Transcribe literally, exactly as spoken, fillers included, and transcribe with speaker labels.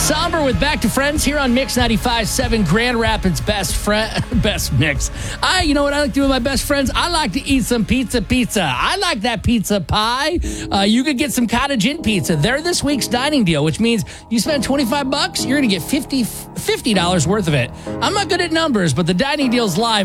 Speaker 1: Somber with Back to Friends here on Mix ninety-five point seven, Grand Rapids' best friend, best mix. I, you know what I like to do with my best friends? I like to eat some pizza pizza. I like that pizza pie. Uh, you could get some Cottage Inn pizza. They're this week's dining deal, which means you spend twenty-five bucks, you're going to get fifty dollars worth of it. I'm not good at numbers, but the dining deal's live.